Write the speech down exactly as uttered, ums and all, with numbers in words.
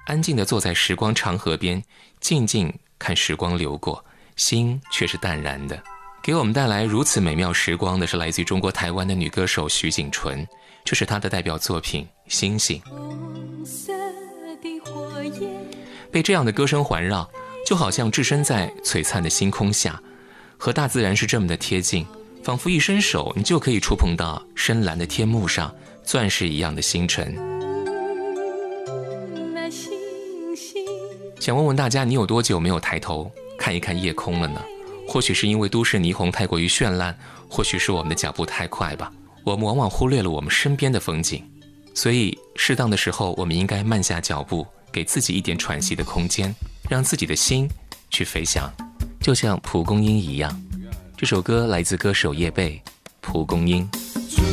安静地坐在时光长河边，静静看时光流过，心却是淡然的。给我们带来如此美妙时光的是来自于中国台湾的女歌手徐锦纯，这是她的代表作品《星星》。被这样的歌声环绕，就好像置身在璀璨的星空下，和大自然是这么的贴近，仿佛一伸手你就可以触碰到深蓝的天幕上钻石一样的星辰。想问问大家，你有多久没有抬头看一看夜空了呢？或许是因为都市霓虹太过于绚烂，或许是我们的脚步太快吧，我们往往忽略了我们身边的风景。所以适当的时候，我们应该慢下脚步，给自己一点喘息的空间，让自己的心去飞翔，就像蒲公英一样。这首歌来自歌手叶蓓，蒲公英。 春